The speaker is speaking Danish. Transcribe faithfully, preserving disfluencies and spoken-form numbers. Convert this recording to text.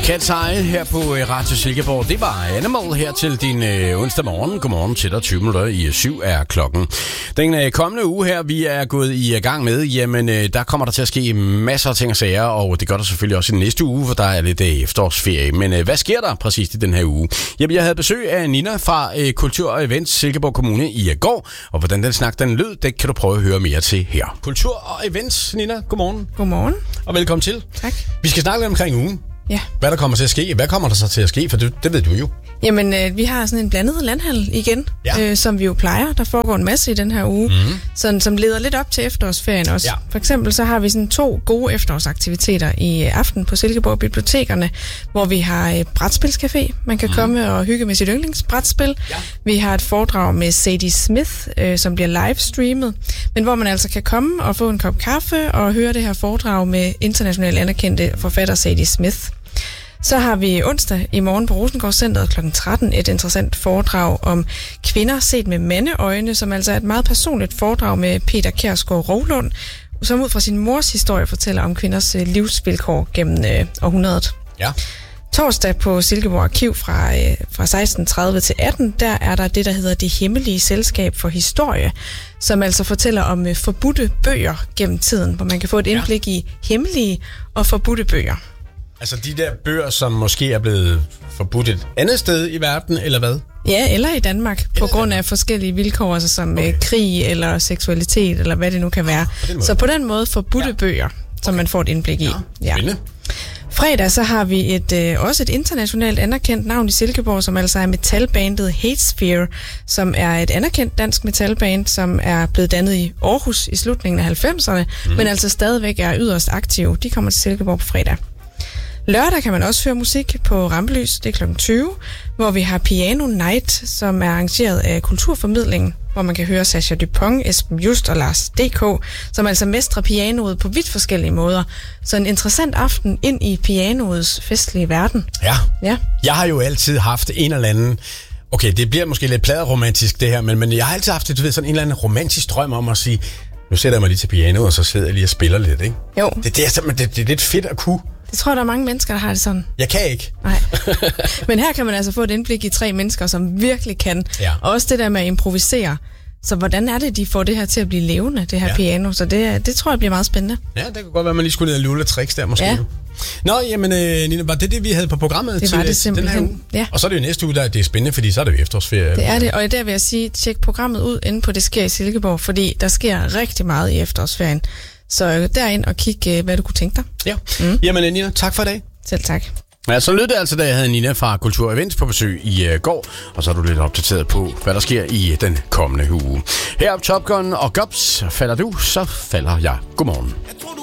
Cat's Eye her på Radio Silkeborg. Det var Animal her til din øh, onsdag morgen. Godmorgen til dig. tyve minutter i syv er klokken. Den øh, kommende uge her, vi er gået i gang med, jamen øh, der kommer der til at ske masser af ting og sager, og det gør der selvfølgelig også i den næste uge, for der er lidt øh, efterårsferie. Men øh, hvad sker der præcis i den her uge? Jamen, jeg havde besøg af Nina fra øh, Kultur og Events Silkeborg Kommune i går, og hvordan den snak den lød, det kan du prøve at høre mere til her. Kultur og Events, Nina, godmorgen. Godmorgen. Og velkommen til. Tak. Vi skal snakke lidt omkring ugen. Ja. Hvad der kommer til at ske? Hvad kommer der så til at ske? For det, det ved du jo. Jamen, øh, vi har sådan en blandet landhandel igen, ja. øh, som vi jo plejer. Der foregår en masse i den her uge, mm-hmm. sådan, som leder lidt op til efterårsferien også. Ja. For eksempel så har vi sådan to gode efterårsaktiviteter i aften på Silkeborg Bibliotekerne, hvor vi har et brætspilscafé. Man kan mm. komme og hygge med sit yndlingsbrætspil. Ja. Vi har et foredrag med Sadie Smith, øh, som bliver livestreamet, men hvor man altså kan komme og få en kop kaffe og høre det her foredrag med internationalt anerkendte forfatter Sadie Smith. Så har vi onsdag i morgen på Rosengårdscenteret klokken tretten et interessant foredrag om kvinder set med mandeøjne, som altså er et meget personligt foredrag med Peter Kjærsgaard Rovlund, som ud fra sin mors historie fortæller om kvinders livsvilkår gennem øh, århundredet. Ja. Torsdag på Silkeborg Arkiv fra, øh, fra seksten tredive til atten, der er der det, der hedder Det Hemmelige Selskab for Historie, som altså fortæller om øh, forbudte bøger gennem tiden, hvor man kan få et indblik ja. i hemmelige og forbudte bøger. Altså de der bøger, som måske er blevet forbudt et andet sted i verden, eller hvad? Ja, eller i Danmark, eller på grund af forskellige vilkår, altså som okay. krig eller seksualitet, eller hvad det nu kan være. På så på den måde forbudte ja. bøger, som okay. man får et indblik i. Ja, ja. Fredag så har vi et øh, også et internationalt anerkendt navn i Silkeborg, som altså er metalbandet Hatesphere, som er et anerkendt dansk metalband, som er blevet dannet i Aarhus i slutningen af halvfemserne, mm. men altså stadigvæk er yderst aktive. De kommer til Silkeborg på fredag. Lørdag kan man også høre musik på Rampelys, det er klokken tyve, hvor vi har Piano Night, som er arrangeret af Kulturformidlingen, hvor man kan høre Sascha Dupont, Esben Just og Lars D K, som altså mestrer pianoet på vidt forskellige måder. Så en interessant aften ind i pianoets festlige verden. Ja. ja. Jeg har jo altid haft en eller anden... Okay, det bliver måske lidt pladeromantisk det her, men, men jeg har altid haft du ved, sådan en eller anden romantisk drøm om at sige, nu sætter jeg mig lige til pianoet, og så sidder jeg lige og spiller lidt, ikke? Jo. Det, det, er, det, det, det er lidt fedt at kunne. Det tror jeg, der er mange mennesker, der har det sådan. Jeg kan ikke. Nej. Men her kan man altså få et indblik i tre mennesker, som virkelig kan. Ja. Og også det der med at improvisere. Så hvordan er det, de får det her til at blive levende, det her ja. piano? Så det, det tror jeg bliver meget spændende. Ja, det kan godt være, at man lige skulle ned og lule tricks der måske. Ja. Nå, jamen øh, Nina, var det det, vi havde på programmet det til var det simpelthen. Den her uge? Ja. Og så er det jo næste uge, der det er spændende, fordi så er det jo efterårsferie. Det er det, og der vil jeg sige, tjek programmet ud inde på Det Sker i Silkeborg, fordi der sker rigtig meget i efterårsferien. Så derind og kig, hvad du kunne tænke dig. Ja, mm. jamen Nina, tak for i dag. Selv tak. Ja, så lød det altså, da jeg havde Nina fra Kultur Events på besøg i uh, går, og så er du lidt opdateret på, hvad der sker i den kommende uge. Her på Top Gun og Gobs falder du, så falder jeg. Godmorgen.